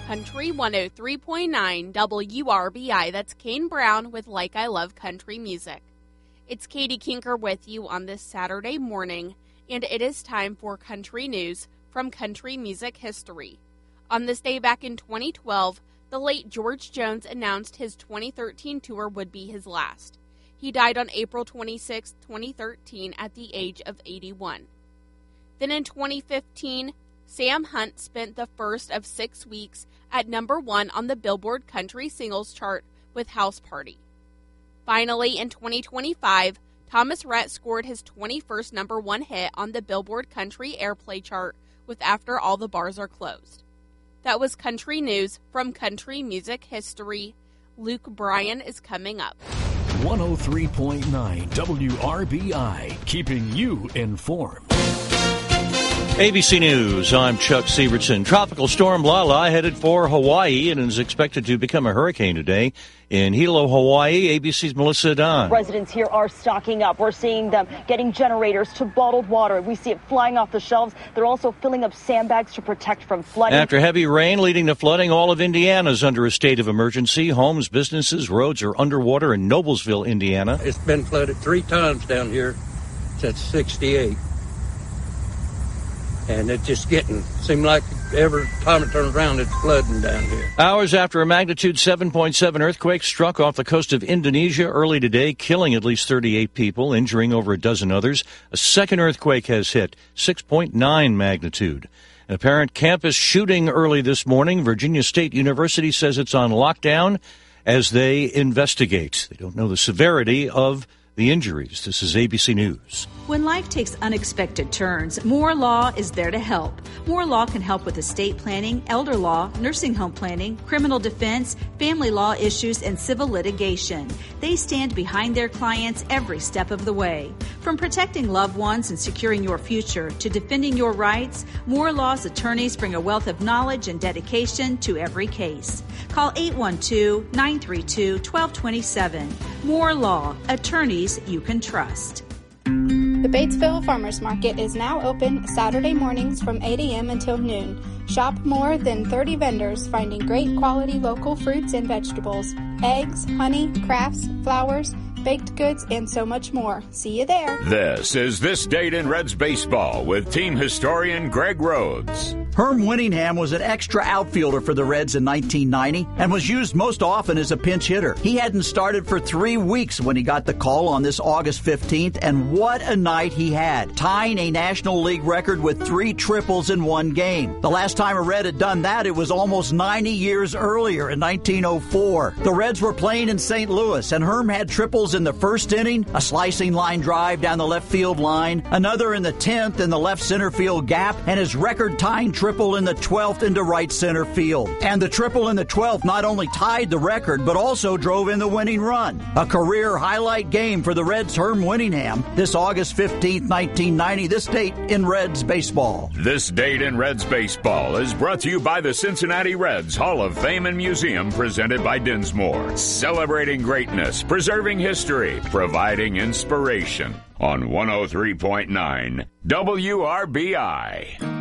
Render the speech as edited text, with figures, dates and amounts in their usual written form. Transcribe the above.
Country 103.9 WRBI. That's Kane Brown with Like I Love Country Music. It's Katie Kinker with you on this Saturday morning, and it is time for country news from country music history. On this day back in 2012, the late George Jones announced his 2013 tour would be his last. He died on April 26, 2013 at the age of 81. Then in 2015, Sam Hunt spent the first of 6 weeks at number 1 on the Billboard Country Singles Chart with House Party. Finally, in 2025, Thomas Rhett scored his 21st number 1 hit on the Billboard Country Airplay Chart with After All the Bars Are Closed. That was country news from country music history. Luke Bryan is coming up. 103.9 WRBI, keeping you informed. ABC News, I'm Chuck Severson. Tropical storm Lala headed for Hawaii and is expected to become a hurricane today in Hilo, Hawaii. ABC's Melissa Don. Residents here are stocking up. We're seeing them getting generators to bottled water. We see it flying off the shelves. They're also filling up sandbags to protect from flooding. After heavy rain leading to flooding, all of Indiana is under a state of emergency. Homes, businesses, roads are underwater in Noblesville, Indiana. It's been flooded 3 times down here since '68. And it's just seemed like every time it turns around, it's flooding down here. Hours after a magnitude 7.7 earthquake struck off the coast of Indonesia early today, killing at least 38 people, injuring over a dozen others. A second earthquake has hit, 6.9 magnitude. An apparent campus shooting early this morning. Virginia State University says it's on lockdown as they investigate. They don't know the severity of the injuries. This is ABC News. When life takes unexpected turns, Moore Law is there to help. Moore Law can help with estate planning, elder law, nursing home planning, criminal defense, family law issues, and civil litigation. They stand behind their clients every step of the way. From protecting loved ones and securing your future to defending your rights, Moore Law's attorneys bring a wealth of knowledge and dedication to every case. Call 812-932-1227. Moore Law, attorneys you can trust. The Batesville Farmers Market is now open Saturday mornings from 8 a.m. until noon. Shop more than 30 vendors finding great quality local fruits and vegetables, eggs, honey, crafts, flowers, baked goods, and so much more. See you there. This is This Date in Reds Baseball with team historian Greg Rhodes. Herm Winningham was an extra outfielder for the Reds in 1990 and was used most often as a pinch hitter. He hadn't started for 3 weeks when he got the call on this August 15th, and what a night he had, tying a National League record with 3 triples in one game. The last time a Red had done that, it was almost 90 years earlier in 1904. The Reds were playing in St. Louis, and Herm had triples in the first inning, a slicing line drive down the left field line, another in the 10th in the left center field gap, and his record-tying triple in the 12th into right center field. And the triple in the 12th not only tied the record, but also drove in the winning run. A career highlight game for the Reds' Herm Winningham this August 15th, 1990, this date in Reds baseball. This Date in Reds Baseball is brought to you by the Cincinnati Reds Hall of Fame and Museum, presented by Dinsmore. Celebrating greatness, preserving history, providing inspiration on 103.9 WRBI.